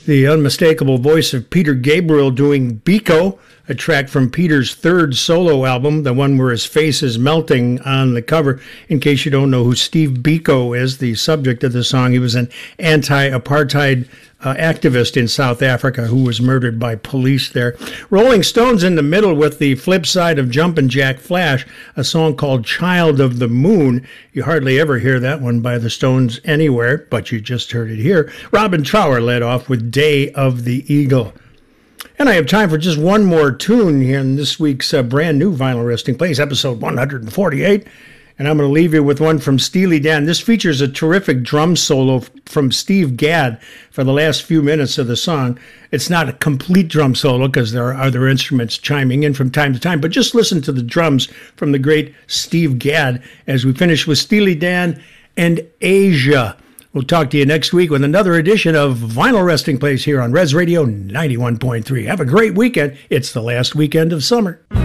The unmistakable voice of Peter Gabriel doing Biko, a track from Peter's third solo album, the one where his face is melting on the cover. In case you don't know who Steve Biko is, the subject of the song, he was an anti-apartheid activist in South Africa who was murdered by police there. Rolling Stones in the middle with the flip side of Jumpin' Jack Flash, a song called Child of the Moon. You hardly ever hear that one by the Stones anywhere, but you just heard it here. Robin Trower led off with Day of the Eagle. And I have time for just one more tune here in this week's brand new Vinyl Resting Place, episode 148. And I'm going to leave you with one from Steely Dan. This features a terrific drum solo from Steve Gadd for the last few minutes of the song. It's not a complete drum solo because there are other instruments chiming in from time to time, but just listen to the drums from the great Steve Gadd as we finish with Steely Dan and Asia. We'll talk to you next week with another edition of Vinyl Resting Place here on Res Radio 91.3. Have a great weekend. It's the last weekend of summer.